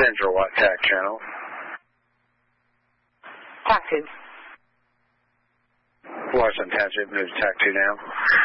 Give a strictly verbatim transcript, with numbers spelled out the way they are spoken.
Central, what tack channel? Tack two. Washington Township, move to tack two now.